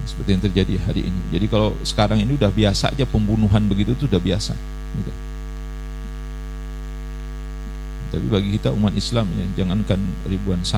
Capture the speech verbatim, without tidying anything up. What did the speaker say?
seperti yang terjadi hari ini. Jadi kalau sekarang ini udah biasa aja pembunuhan begitu tuh udah biasa gitu. Tapi bagi kita umat Islam ya, jangankan ribuan